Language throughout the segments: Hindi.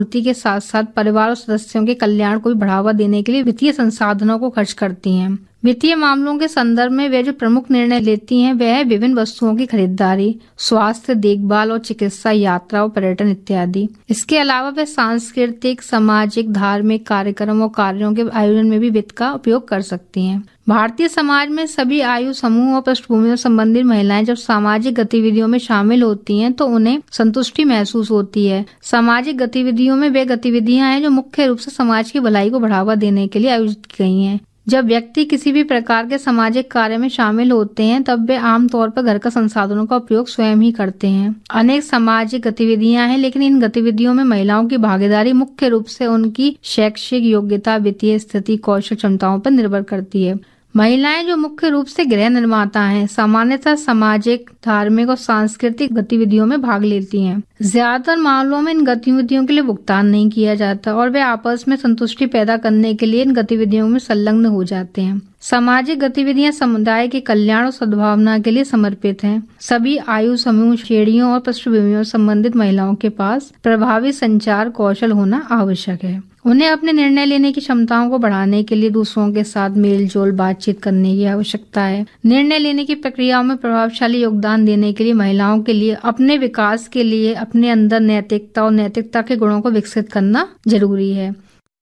पूर्ति के साथ साथ परिवार और सदस्यों के कल्याण को भी बढ़ावा देने के लिए वित्तीय संसाधनों को खर्च करती हैं। वित्तीय मामलों के संदर्भ में वे जो प्रमुख निर्णय लेती हैं वह है विभिन्न वस्तुओं की खरीदारी, स्वास्थ्य देखभाल और चिकित्सा, यात्रा और पर्यटन इत्यादि। इसके अलावा वे सांस्कृतिक, सामाजिक, धार्मिक कार्यक्रम और कार्यों के आयोजन में भी वित्त का उपयोग कर सकती हैं। भारतीय समाज में सभी आयु समूह और पृष्ठभूमि से संबंधित महिलाएं जब सामाजिक गतिविधियों में शामिल होती हैं तो उन्हें संतुष्टि महसूस होती है। सामाजिक गतिविधियों में वे गतिविधियां हैं जो मुख्य रूप से समाज की भलाई को बढ़ावा देने के लिए आयोजित की गई हैं। जब व्यक्ति किसी भी प्रकार के सामाजिक कार्य में शामिल होते हैं तब वे आमतौर पर घर का संसाधनों का उपयोग स्वयं ही करते हैं। अनेक सामाजिक गतिविधियां हैं, लेकिन इन गतिविधियों में महिलाओं की भागीदारी मुख्य रूप से उनकी शैक्षिक योग्यता, वित्तीय स्थिति, कौशल, क्षमताओं पर निर्भर करती है। महिलाएं जो मुख्य रूप से गृह निर्माता हैं, सामान्यतः सामाजिक, धार्मिक और सांस्कृतिक गतिविधियों में भाग लेती हैं। ज्यादातर मामलों में इन गतिविधियों के लिए भुगतान नहीं किया जाता और वे आपस में संतुष्टि पैदा करने के लिए इन गतिविधियों में संलग्न हो जाते हैं। सामाजिक गतिविधियां समुदाय के कल्याण और सद्भावना के लिए समर्पित हैं। सभी आयु समूह, श्रेणियों और पृष्ठभूमियों से संबंधित महिलाओं के पास प्रभावी संचार कौशल होना आवश्यक है। उन्हें अपने निर्णय लेने की क्षमताओं को बढ़ाने के लिए दूसरों के साथ मेल जोल, बातचीत करने की आवश्यकता है। निर्णय लेने की प्रक्रियाओं में प्रभावशाली योगदान देने के लिए महिलाओं के लिए अपने विकास के लिए अपने अंदर नैतिकता और नैतिकता के गुणों को विकसित करना जरूरी है।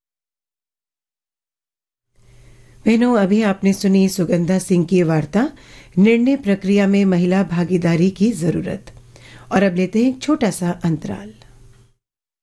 बहनों, अभी आपने सुनी सुगंधा सिंह की वार्ता निर्णय प्रक्रिया में महिला भागीदारी की जरूरत। और अब लेते हैं एक छोटा सा अंतराल।